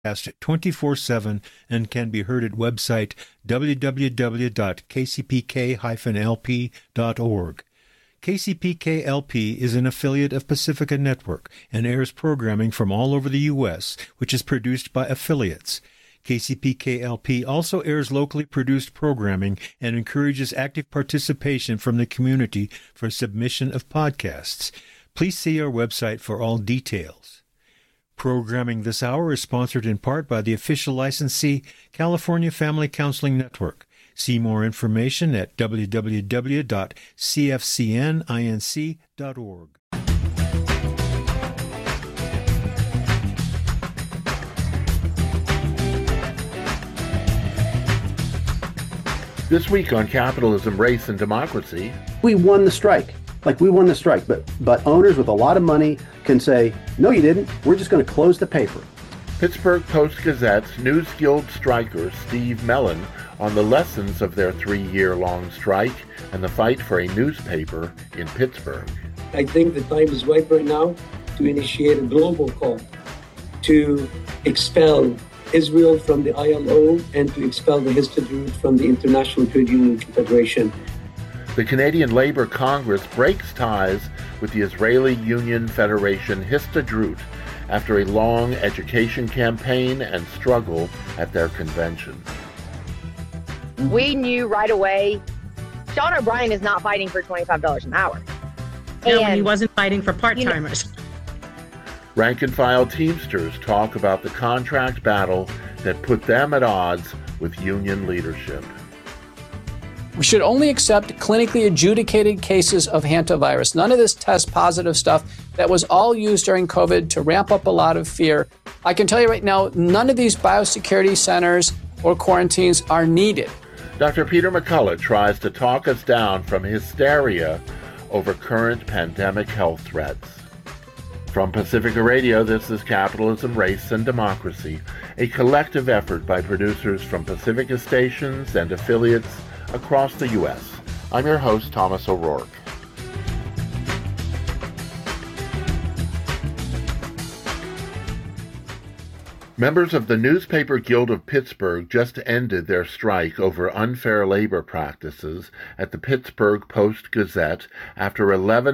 24/7 and can be heard at website www.kcpk-lp.org. KCPK-LP is an affiliate of Pacifica Network and airs programming from all over the U.S., which is produced by affiliates. KCPK-LP also airs locally produced programming and encourages active participation from the community for submission of podcasts. Please see our website for all details. Programming this hour is sponsored in part by the official licensee, California Family Counseling Network. See more information at www.cfcninc.org. This week on Capitalism, Race, and Democracy. We won the strike. We won the strike, but owners with a lot of money can say, no, you didn't. We're just going to close the paper. Pittsburgh Post-Gazette's News Guild striker Steve Mellon on the lessons of their 3-year-long strike and the fight for a newspaper in Pittsburgh. I think the time is right now to initiate a global call to expel Israel from the ILO and to expel the Histadrut from the International Trade Union Confederation. The Canadian Labour Congress breaks ties with the Israeli Union Federation Histadrut after a long education campaign and struggle at their convention. We knew right away Sean O'Brien is not fighting for $25 an hour. No, and he wasn't fighting for part-timers. Rank and file Teamsters talk about the contract battle that put them at odds with union leadership. We should only accept clinically adjudicated cases of hantavirus. None of this test positive stuff that was all used during COVID to ramp up a lot of fear. I can tell you right now, none of these biosecurity centers or quarantines are needed. Dr. Peter McCullough tries to talk us down from hysteria over current pandemic health threats. From Pacifica Radio, this is Capitalism, Race, and Democracy, a collective effort by producers from Pacifica stations and affiliates across the U.S. I'm your host, Thomas O'Rourke. Members of the Newspaper Guild of Pittsburgh just ended their strike over unfair labor practices at the Pittsburgh Post-Gazette after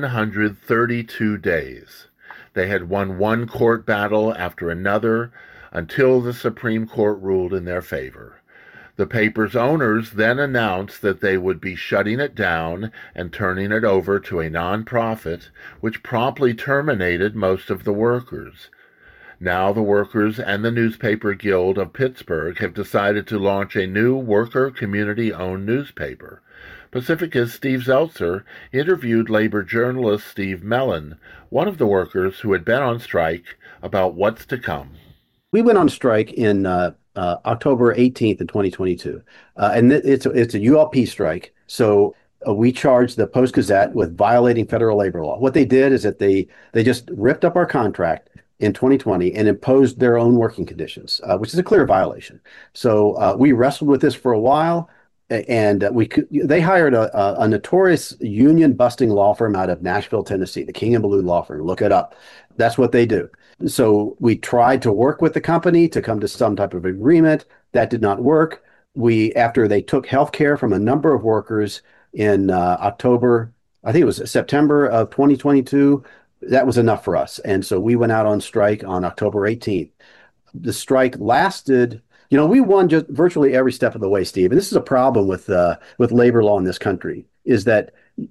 1,132 days. They had won one court battle after another until the Supreme Court ruled in their favor. The paper's owners then announced that they would be shutting it down and turning it over to a nonprofit, which promptly terminated most of the workers. Now the workers and the Newspaper Guild of Pittsburgh have decided to launch a new worker community-owned newspaper. Pacifica's Steve Zeltzer interviewed labor journalist Steve Mellon, one of the workers who had been on strike, about what's to come. We went on strike in October 18th in 2022, and it's a ULP strike. So we charged the Post-Gazette with violating federal labor law. What they did is that they just ripped up our contract in 2020 and imposed their own working conditions, which is a clear violation. So we wrestled with this for a while, and they hired a notorious union-busting law firm out of Nashville, Tennessee, the King and Ballou law firm. Look it up. That's what they do. So we tried to work with the company to come to some type of agreement. That did not work. After they took health care from a number of workers in October, I think it was September of 2022, that was enough for us. And so we went out on strike on October 18th. The strike lasted, we won just virtually every step of the way, Steve. And this is a problem with labor law in this country, is that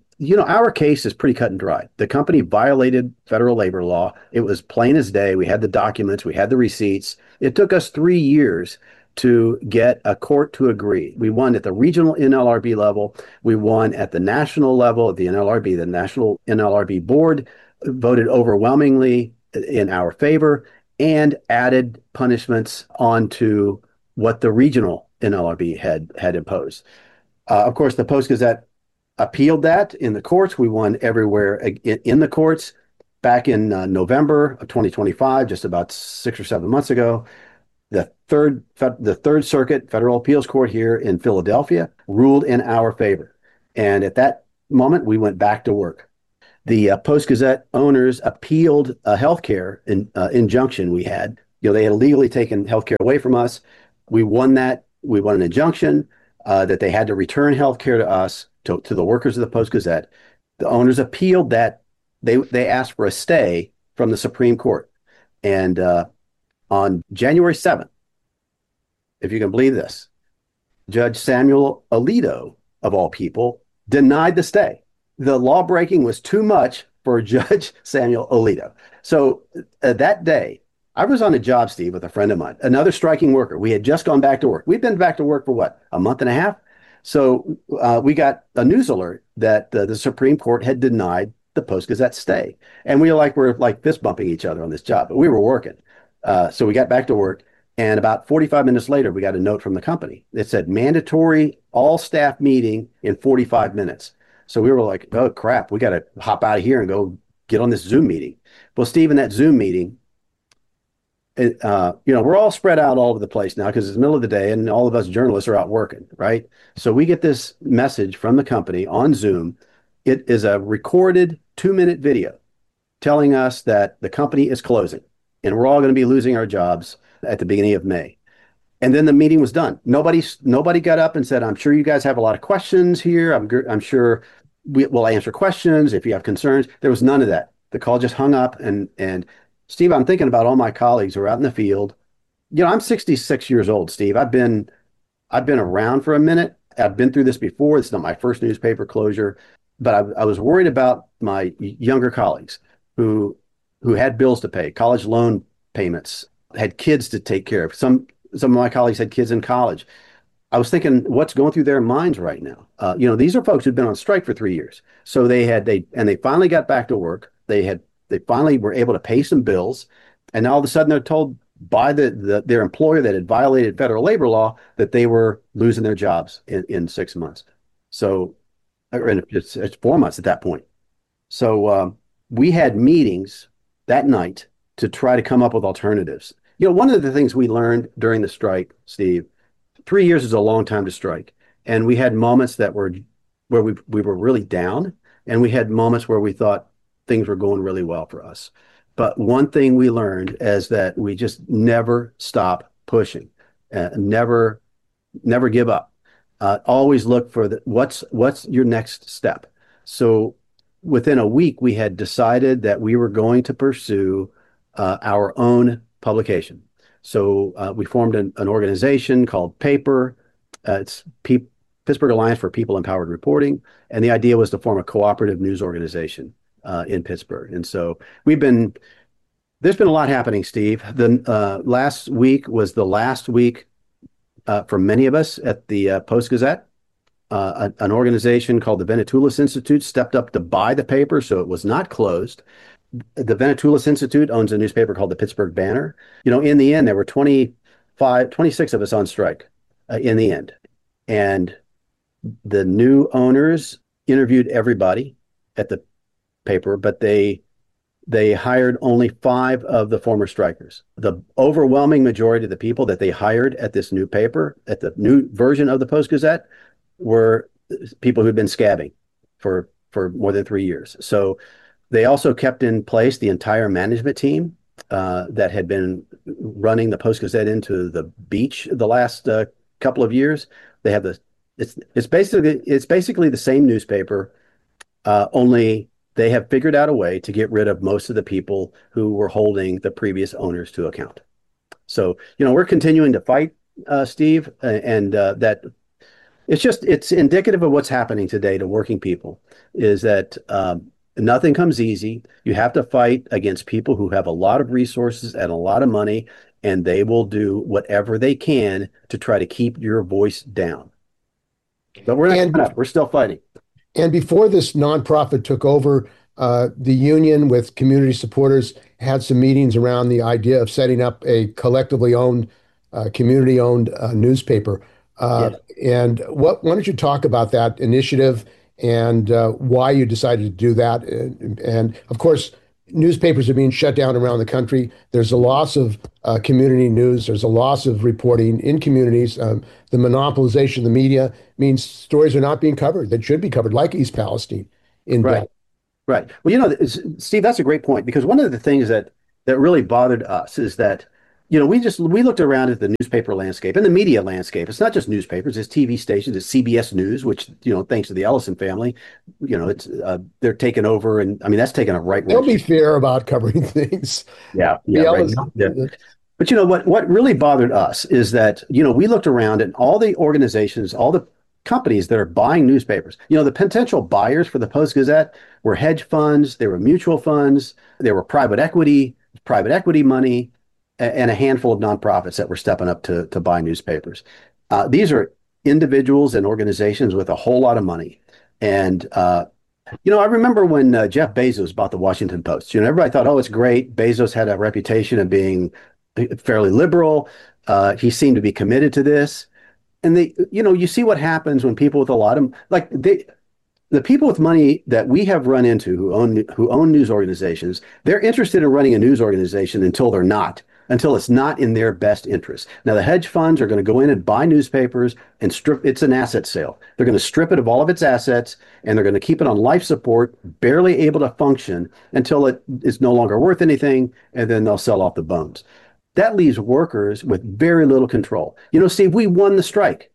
our case is pretty cut and dry. The company violated federal labor law. It was plain as day. We had the documents. We had the receipts. It took us 3 years to get a court to agree. We won at the regional NLRB level. We won at the national level of the NLRB. The National NLRB Board voted overwhelmingly in our favor and added punishments onto what the regional NLRB had imposed. Of course, the Post-Gazette appealed that in the courts. We won everywhere in the courts. Back in November of 2025, just about 6 or 7 months ago, the Third Circuit Federal Appeals Court here in Philadelphia ruled in our favor. And at that moment, we went back to work. The Post-Gazette owners appealed a healthcare injunction we had. they had illegally taken healthcare away from us. We won that. We won an injunction that they had to return healthcare to us, to the workers of the Post-Gazette. The owners appealed that. They asked for a stay from the Supreme Court. And on January 7th, if you can believe this, Judge Samuel Alito, of all people, denied the stay. The law breaking was too much for Judge Samuel Alito. So that day, I was on a job, Steve, with a friend of mine, another striking worker. We had just gone back to work. We'd been back to work for what, a month and a half? So we got a news alert that the Supreme Court had denied the Post-Gazette stay. And we're like fist bumping each other on this job, but we were working. So we got back to work. And about 45 minutes later, we got a note from the company. It said mandatory all staff meeting in 45 minutes. So we were like, oh, crap, we got to hop out of here and go get on this Zoom meeting. Well, Steve, in that Zoom meeting, we're all spread out all over the place now because it's the middle of the day and all of us journalists are out working, right? So we get this message from the company on Zoom. It is a recorded 2-minute video telling us that the company is closing and we're all going to be losing our jobs at the beginning of May. And then the meeting was done. Nobody got up and said, I'm sure you guys have a lot of questions here. I'm sure we'll answer questions if you have concerns. There was none of that. The call just hung up. And Steve, I'm thinking about all my colleagues who are out in the field. I'm 66 years old, Steve. I've been around for a minute. I've been through this before. It's not my first newspaper closure, but I was worried about my younger colleagues who had bills to pay, college loan payments, had kids to take care of. Some of my colleagues had kids in college. I was thinking, what's going through their minds right now? These are folks who'd been on strike for 3 years. So they finally got back to work. They finally were able to pay some bills. And now all of a sudden they're told by their employer that had violated federal labor law that they were losing their jobs in 6 months. So it's 4 months at that point. So we had meetings that night to try to come up with alternatives. One of the things we learned during the strike, Steve, 3 years is a long time to strike. And we had moments where we were really down, and we had moments where we thought things were going really well for us. But one thing we learned is that we just never stop pushing, never give up. Always look for what's your next step. So within a week, we had decided that we were going to pursue our own publication. So we formed an organization called PAPER. It's Pittsburgh Alliance for People Empowered Reporting. And the idea was to form a cooperative news organization in Pittsburgh. And so there's been a lot happening, Steve. The last week was the last week for many of us at the Post-Gazette. An organization called the Venetoulis Institute stepped up to buy the paper, so it was not closed. The Venetoulis Institute owns a newspaper called the Pittsburgh Banner. In the end, there were 26 of us on strike in the end. And the new owners interviewed everybody at the paper, but they hired only 5 of the former strikers. The overwhelming majority of the people that they hired at this new paper, at the new version of the Post-Gazette, were people who'd been scabbing for more than 3 years. So they also kept in place the entire management team that had been running the Post-Gazette into the beach the last couple of years. They have it's basically the same newspaper, only they have figured out a way to get rid of most of the people who were holding the previous owners to account. So we're continuing to fight, Steve, and that it's indicative of what's happening today to working people. Is that nothing comes easy. You have to fight against people who have a lot of resources and a lot of money, and they will do whatever they can to try to keep your voice down. But we're not giving up. We're still fighting. And before this nonprofit took over, the union with community supporters had some meetings around the idea of setting up a collectively owned, community-owned newspaper. Yes. And why don't you talk about that initiative and why you decided to do that? And of course, newspapers are being shut down around the country. There's a loss of community news. There's a loss of reporting in communities. The monopolization of the media means stories are not being covered that should be covered, like East Palestine. Right. Well, Steve, that's a great point, because one of the things that really bothered us is that we looked around at the newspaper landscape and the media landscape. It's not just newspapers; it's TV stations, it's CBS News, which thanks to the Ellison family, it's they're taking over, and I mean that's taken a right. They'll be fair about covering things. Yeah, right. Yeah. But what really bothered us is that we looked around at all the organizations, all the companies that are buying newspapers. The potential buyers for the Post-Gazette were hedge funds, there were mutual funds, there were private equity money, and a handful of nonprofits that were stepping up to buy newspapers. These are individuals and organizations with a whole lot of money. And, I remember when Jeff Bezos bought the Washington Post, everybody thought, oh, it's great. Bezos had a reputation of being fairly liberal. He seemed to be committed to this. And you see what happens when people with a lot of, the people with money that we have run into who own news organizations, they're interested in running a news organization until it's not in their best interest. Now, the hedge funds are going to go in and buy newspapers and it's an asset sale. They're going to strip it of all of its assets, and they're going to keep it on life support, barely able to function until it is no longer worth anything, and then they'll sell off the bones. That leaves workers with very little control. Steve, we won the strike.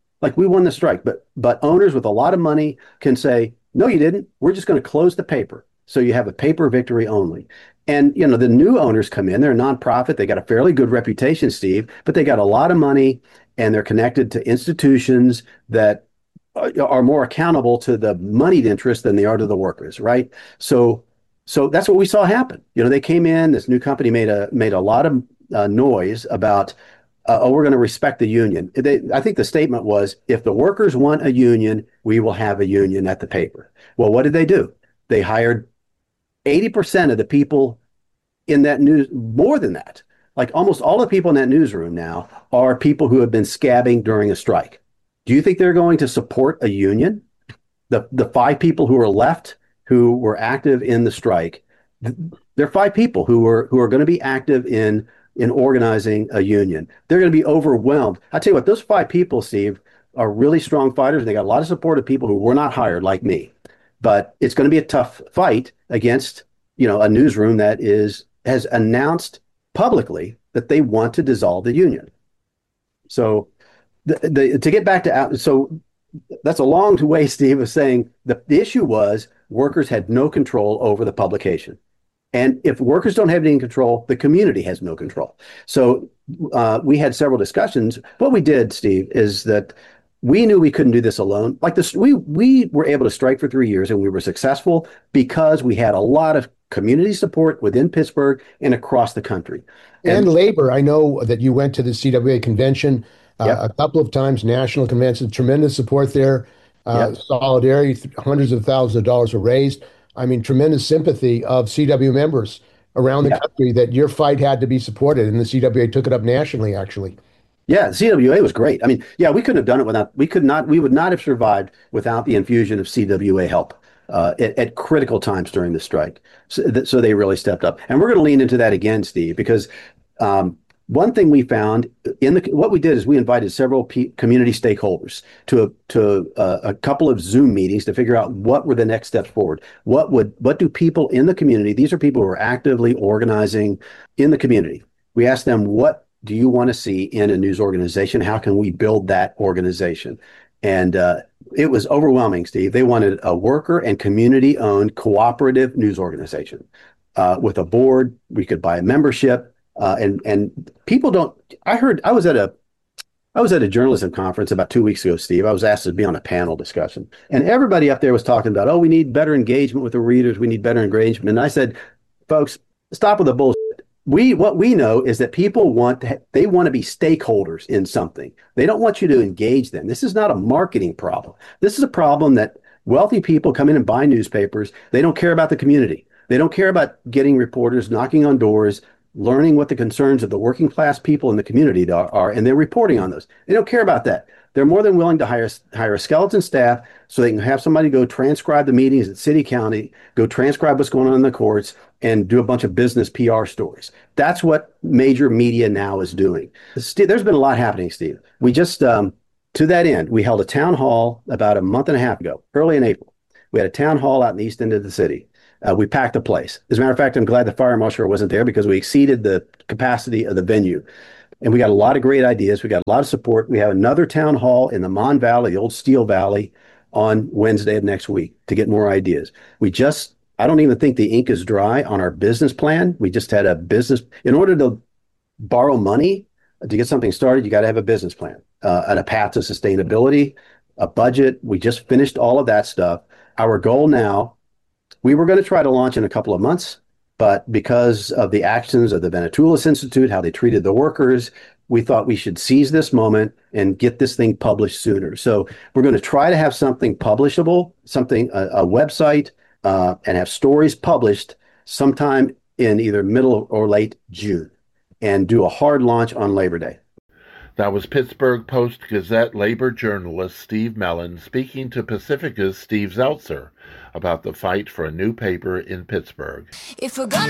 But owners with a lot of money can say, no, you didn't. We're just going to close the paper. So you have a paper victory only. And, the new owners come in, they're a nonprofit. They got a fairly good reputation, Steve, but they got a lot of money and they're connected to institutions that are more accountable to the moneyed interest than they are to the workers, right? So that's what we saw happen. They came in, this new company made a lot of noise about, we're going to respect the union. I think the statement was, if the workers want a union, we will have a union at the paper. Well, what did they do? They hired 80% of the people in that news, more than that. Like almost all the people in that newsroom now are people who have been scabbing during a strike. Do you think they're going to support a union? The 5 people who are left who were active in the strike, there are 5 people who are going to be active in organizing a union. They're going to be overwhelmed. I tell you what, those 5 people, Steve, are really strong fighters. They got a lot of support of people who were not hired like me. But it's going to be a tough fight against, a newsroom that has announced publicly that they want to dissolve the union. So to get back to, so that's a long way, Steve, of saying the issue was workers had no control over the publication. And if workers don't have any control, the community has no control. So we had several discussions. What we did, Steve, is that we knew we couldn't do this alone. Like this, we were able to strike for 3 years, and we were successful because we had a lot of community support within Pittsburgh and across the country. And labor. I know that you went to the CWA convention a couple of times, national convention, tremendous support there, solidarity, hundreds of thousands of dollars were raised. I mean, tremendous sympathy of CW members around the country that your fight had to be supported, and the CWA took it up nationally, actually. Yeah, the CWA was great. I mean, we couldn't have done it we would not have survived without the infusion of CWA help at critical times during the strike. So they really stepped up. And we're going to lean into that again, Steve, because one thing we found what we did is we invited several community stakeholders to a couple of Zoom meetings to figure out what were the next steps forward. What do people in the community, these are people who are actively organizing in the community. We asked them, what do you want to see in a news organization? How can we build that organization? And it was overwhelming, Steve. They wanted a worker and community-owned cooperative news organization with a board. We could buy a membership, and people don't. I was at a journalism conference about 2 weeks ago, Steve. I was asked to be on a panel discussion, and everybody up there was talking about, we need better engagement with the readers. We need better engagement. And I said, folks, stop with the bullshit. What we know is that people want to be stakeholders in something. They don't want you to engage them. This is not a marketing problem. This is a problem that wealthy people come in and buy newspapers. They don't care about the community. They don't care about getting reporters, knocking on doors, learning what the concerns of the working class people in the community are, and they're reporting on those. They don't care about that. They're more than willing to hire a skeleton staff so they can have somebody go transcribe the meetings at city, county, go transcribe what's going on in the courts, and do a bunch of business PR stories. That's what major media now is doing. There's been a lot happening, Steve. We just, to that end, we held a town hall about a month and a half ago, early in April. We had a town hall out in the east end of the city. We packed the place. As a matter of fact, I'm glad the fire marshal wasn't there because we exceeded the capacity of the venue. And we got a lot of great ideas. We got a lot of support. We have another town hall in the Mon Valley, the old Steel Valley, on Wednesday of next week to get more ideas. I don't even think the ink is dry on our business plan. We just had a business. In order to borrow money to get something started, you got to have a business plan and a path to sustainability, a budget. We just finished all of that stuff. Our goal now, we were going to try to launch in a couple of months, but because of the actions of the Venetoulis Institute, how they treated the workers, we thought we should seize this moment and get this thing published sooner. So we're going to try to have something publishable, a website, and have stories published sometime in either middle or late June, and do a hard launch on Labor Day. That was Pittsburgh Post-Gazette labor journalist Steve Mellon speaking to Pacifica's Steve Zeltzer about the fight for a new paper in Pittsburgh. If we're gonna